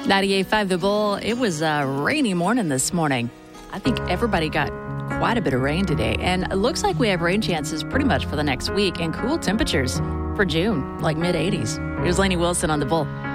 98.5 The Bull. It was a rainy morning this morning. I think everybody got quite a bit of rain today. And it looks like we have rain chances pretty much for the next week and cool temperatures for June, like mid-80s. Here's Lainey Wilson on The Bull.